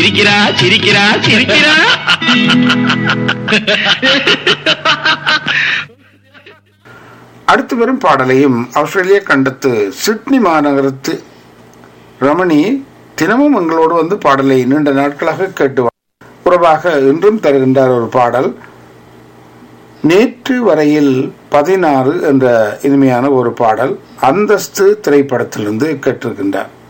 சிரிக்கிறா சிரிக்கிறா சிரிக்கிறா. அடுத்து வரும் பாடலையும் ஆஸ்திரேலிய கண்டத்து சிட்னி மாநகரத்து ரமணி தினமும் எங்களோடு வந்து பாடலை நீண்ட நாட்களாக கேட்டு உறவாக இன்றும் தருகின்றார். ஒரு பாடல் நேற்று வரையில் 16 என்ற இனிமையான ஒரு பாடல் அந்தஸ்து திரைப்படத்திலிருந்து கேட்டிருக்கின்றார்.